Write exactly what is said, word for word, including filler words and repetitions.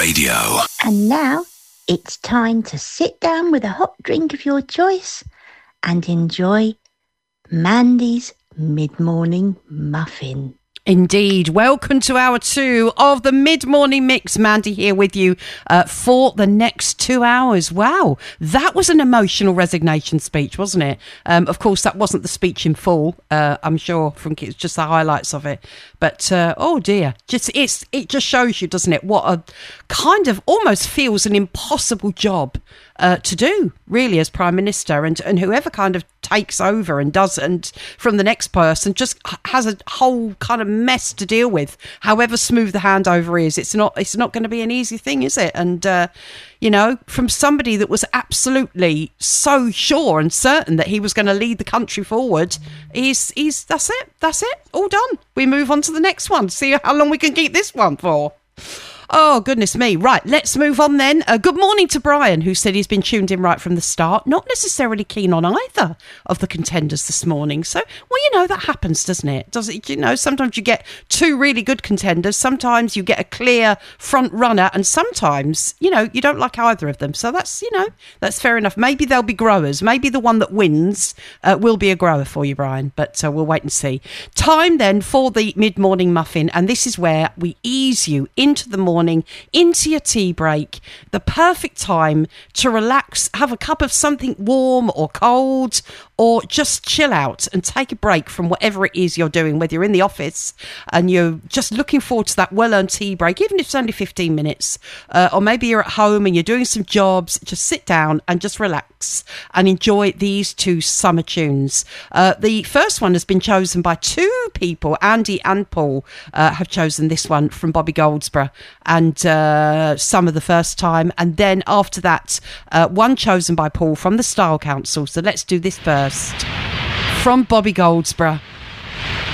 Radio. And now it's time to sit down with a hot drink of your choice and enjoy Mandy's mid-morning muffin. Indeed. Welcome to hour two of the mid-morning mix. Mandy here with you uh, for the next two hours. Wow, that was an emotional resignation speech, wasn't it? Um, of course, that wasn't the speech in full. Uh, I'm sure from it's just the highlights of it. But uh, oh dear, just it's it just shows you, doesn't it, what a kind of almost feels an impossible job uh, to do, really, as Prime Minister, and and whoever kind of takes over and does, and from the next person just has a whole kind of mess to deal with. However smooth the handover is, it's not it's not going to be an easy thing, is it? And uh, you know, from somebody that was absolutely so sure and certain that he was going to lead the country forward, he's he's that's it, that's it, all done. We move on to the next one. See how long we can keep this one for. Oh, goodness me. Right, let's move on then. Uh, good morning to Brian, who said he's been tuned in right from the start. Not necessarily keen on either of the contenders this morning. So, well, you know, that happens, doesn't it? Does it? You know, sometimes you get two really good contenders. Sometimes you get a clear front runner. And sometimes, you know, you don't like either of them. So that's, you know, that's fair enough. Maybe they'll be growers. Maybe the one that wins uh, will be a grower for you, Brian. But uh, we'll wait and see. Time then for the mid-morning muffin. And this is where we ease you into the morning. Morning into your tea break, the perfect time to relax, have a cup of something warm or cold, or just chill out and take a break from whatever it is you're doing, whether you're in the office and you're just looking forward to that well-earned tea break, even if it's only fifteen minutes, uh, or maybe you're at home and you're doing some jobs, just sit down and just relax and enjoy these two summer tunes. Uh, the first one has been chosen by two people. Andy and Paul uh, have chosen this one from Bobby Goldsboro, and uh, Summer the first time, and then after that uh, one chosen by Paul from the Style Council. So let's do this first from Bobby Goldsboro,